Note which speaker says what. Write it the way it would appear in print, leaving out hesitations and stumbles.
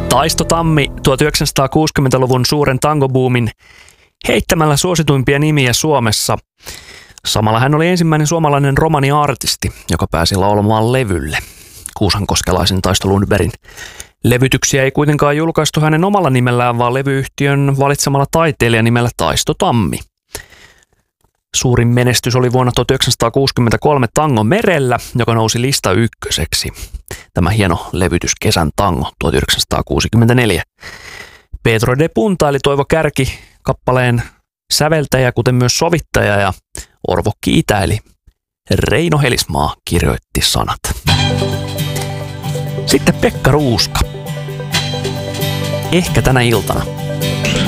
Speaker 1: Taisto Tammi 1960-luvun suuren tangobuumin heittämällä suosituimpia nimiä Suomessa. Samalla hän oli ensimmäinen suomalainen romaniartisti, joka pääsi laulamaan levylle. Kuusankoskelaisen Taisto Lundbergin levytyksiä ei kuitenkaan julkaistu hänen omalla nimellään, vaan levyyhtiön valitsemalla taiteilijan nimellä Taisto Tammi. Suurin menestys oli vuonna 1963 Tango merellä, joka nousi lista ykköseksi. Tämä hieno levytys Kesän tango 1964. Pedro de Punta eli Toivo Kärki, kappaleen säveltäjä, kuten myös sovittaja, ja Orvo Kiitä eli Reino Helismaa kirjoitti sanat. Sitten Pekka Ruuska. Ehkä tänä iltana.